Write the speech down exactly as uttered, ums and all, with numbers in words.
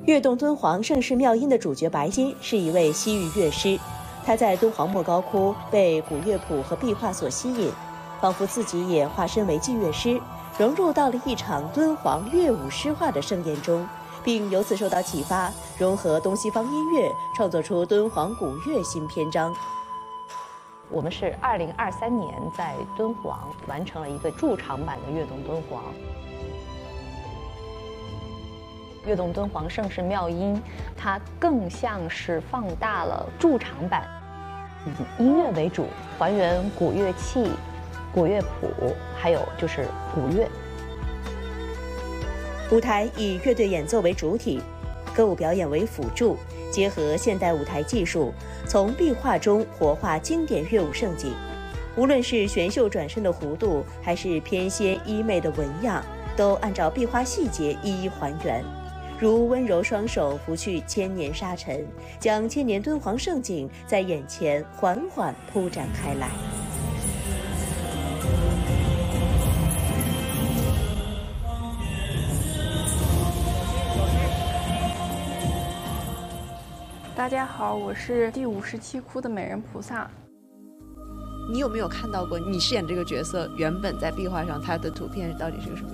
跃动敦煌盛世妙音的主角白金是一位西域乐师，他在敦煌莫高窟被古乐谱和壁画所吸引，仿佛自己也化身为祭乐师，融入到了一场敦煌乐舞诗画的盛宴中，并由此受到启发，融合东西方音乐，创作出敦煌古乐新篇章。 我们是二零二三年在敦煌完成了一个驻场版的跃动敦煌。跃动敦煌盛世妙音，它更像是放大了驻场版，以音乐为主，还原古乐器、古乐谱，还有就是古乐。 舞台以乐队演奏为主体，歌舞表演为辅助，结合现代舞台技术，从壁画中活化经典乐舞盛景。无论是玄秀转身的弧度，还是翩跹衣袂的纹样，都按照壁画细节一一还原。如温柔双手拂去千年沙尘，将千年敦煌盛景在眼前缓缓铺展开来。 大家好，我是第五十七窟的美人菩萨。 你有没有看到过你饰演这个角色原本在壁画上它的图片到底是个什么